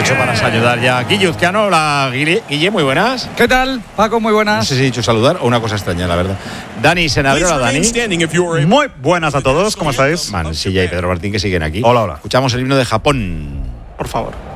aprovecho para saludar ya a Guille Uzquiano. Hola, Guille, muy buenas. ¿Qué tal, Paco? Muy buenas. No sé si he dicho saludar o una cosa extraña, la verdad. Dani Senabrio, hola, Dani. Muy buenas a todos, ¿cómo estáis? Mansilla y Pedro Martín, que siguen aquí. Hola, hola. Escuchamos el himno de Japón. Por favor.